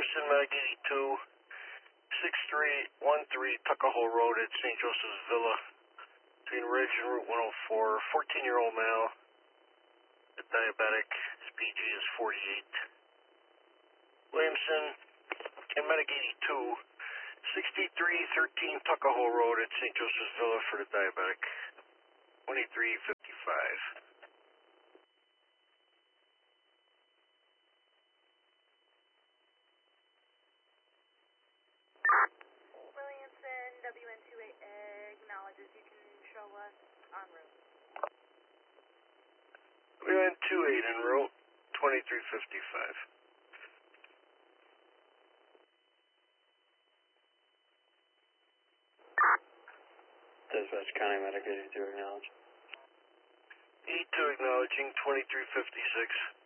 Williamson, Mag 82, 6313 Tuckahoe Road at St. Joseph's Villa, between Ridge and Route 104, 14-year-old male, diabetic, his PG is 48. Williamson, and Medic 82, 6313 Tuckahoe Road at St. Joseph's Villa for the diabetic, 2355. Williamson, WN28 acknowledges you can show us en route. WN28 en route, 2355. Dispatch County Medic 82 acknowledge. 82 acknowledging, 2356.